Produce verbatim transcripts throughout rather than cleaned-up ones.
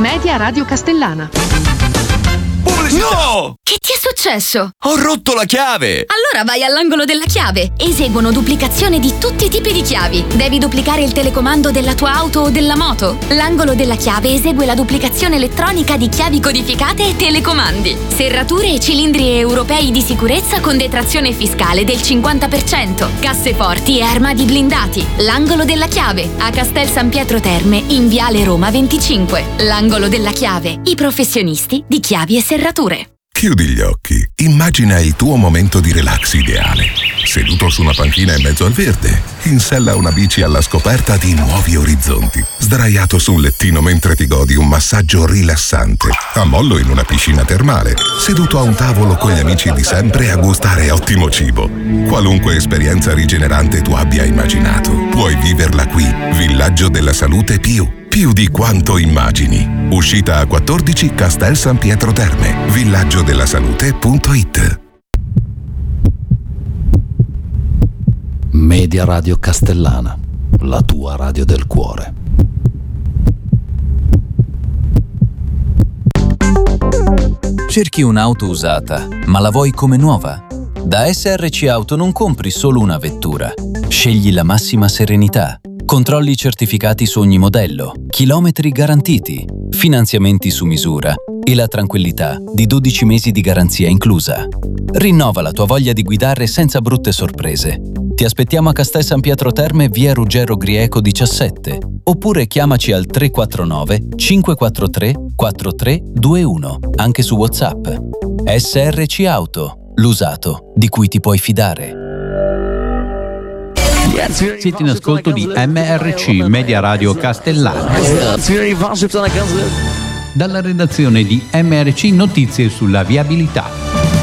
Media Radio Castellana. No! Che ti è successo? Ho rotto la chiave! Allora vai all'angolo della chiave. Eseguono duplicazione di tutti i tipi di chiavi. Devi duplicare il telecomando della tua auto o della moto? L'angolo della chiave esegue la duplicazione elettronica di chiavi codificate e telecomandi. Serrature e cilindri europei di sicurezza con detrazione fiscale del cinquanta per cento. Casseforti e armadi blindati. L'angolo della chiave a Castel San Pietro Terme in Viale Roma venticinque. L'angolo della chiave. I professionisti di chiavi e serrature. Chiudi gli occhi, immagina il tuo momento di relax ideale. Seduto su una panchina in mezzo al verde, in sella a una bici alla scoperta di nuovi orizzonti, sdraiato su un lettino mentre ti godi un massaggio rilassante, a mollo in una piscina termale, seduto a un tavolo con gli amici di sempre a gustare ottimo cibo. Qualunque esperienza rigenerante tu abbia immaginato, puoi viverla qui. Villaggio della Salute Più. Più di quanto immagini. Uscita a quattordici Castel San Pietro Terme. villaggio della salute punto it. Media Radio Castellana, la tua radio del cuore. Cerchi un'auto usata, ma la vuoi come nuova? Da S R C Auto non compri solo una vettura. Scegli la massima serenità. Controlli certificati su ogni modello, chilometri garantiti, finanziamenti su misura e la tranquillità di dodici mesi di garanzia inclusa. Rinnova la tua voglia di guidare senza brutte sorprese. Ti aspettiamo a Castel San Pietro Terme, via Ruggero Grieco diciassette, oppure chiamaci al tre quattro nove cinque quattro tre quattro tre due uno, anche su WhatsApp. S R C Auto, l'usato di cui ti puoi fidare. Siete in ascolto di M R C Media Radio Castellana. Dalla redazione di M R C Notizie sulla viabilità.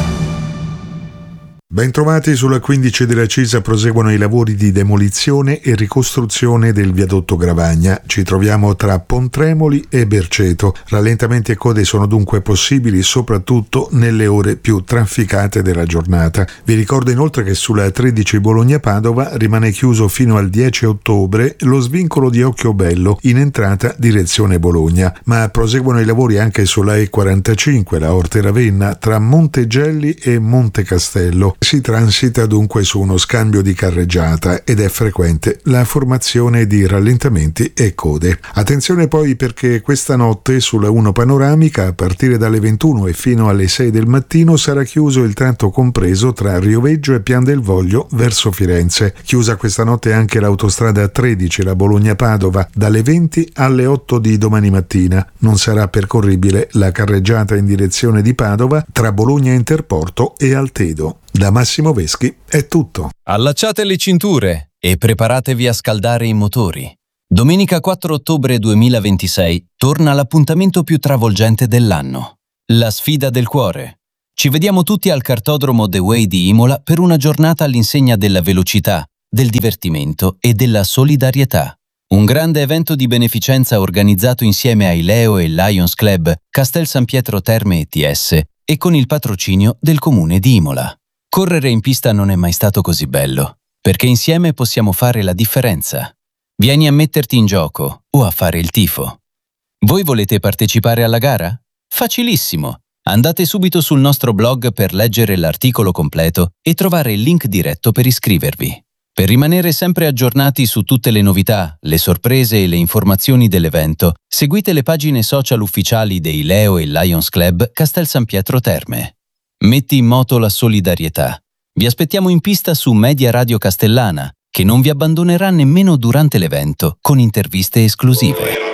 Bentrovati. Sulla quindici della Cisa proseguono i lavori di demolizione e ricostruzione del viadotto Gravagna. Ci troviamo tra Pontremoli e Berceto. Rallentamenti e code sono dunque possibili soprattutto nelle ore più trafficate della giornata. Vi ricordo inoltre che sulla tredici Bologna-Padova rimane chiuso fino al dieci ottobre lo svincolo di Occhiobello in entrata direzione Bologna, ma proseguono i lavori anche sulla E quarantacinque, la Orte-Ravenna, tra Montegelli e Monte Castello. Si transita dunque su uno scambio di carreggiata ed è frequente la formazione di rallentamenti e code. Attenzione poi perché questa notte sulla uno Panoramica a partire dalle ventuno e fino alle sei del mattino sarà chiuso il tratto compreso tra Rioveggio e Pian del Voglio verso Firenze. Chiusa questa notte anche l'autostrada tredici, la Bologna-Padova, dalle venti alle otto di domani mattina. Non sarà percorribile la carreggiata in direzione di Padova tra Bologna Interporto e Altedo. Da Massimo Veschi è tutto. Allacciate le cinture e preparatevi a scaldare i motori. Domenica quattro ottobre duemilaventisei torna l'appuntamento più travolgente dell'anno. La sfida del cuore. Ci vediamo tutti al cartodromo The Way di Imola per una giornata all'insegna della velocità, del divertimento e della solidarietà. Un grande evento di beneficenza organizzato insieme ai Leo e Lions Club, Castel San Pietro Terme e T S e con il patrocinio del Comune di Imola. Correre in pista non è mai stato così bello, perché insieme possiamo fare la differenza. Vieni a metterti in gioco o a fare il tifo. Voi volete partecipare alla gara? Facilissimo! Andate subito sul nostro blog per leggere l'articolo completo e trovare il link diretto per iscrivervi. Per rimanere sempre aggiornati su tutte le novità, le sorprese e le informazioni dell'evento, seguite le pagine social ufficiali dei Leo e Lions Club Castel San Pietro Terme. Metti in moto la solidarietà. Vi aspettiamo in pista su Media Radio Castellana, che non vi abbandonerà nemmeno durante l'evento con interviste esclusive.